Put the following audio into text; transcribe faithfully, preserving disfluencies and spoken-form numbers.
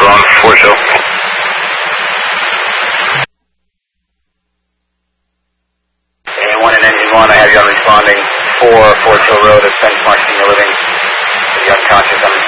on four show. And one in engine one, I have you on responding four, Fort Hill Road at Benchmark Senior Living. The unconscious on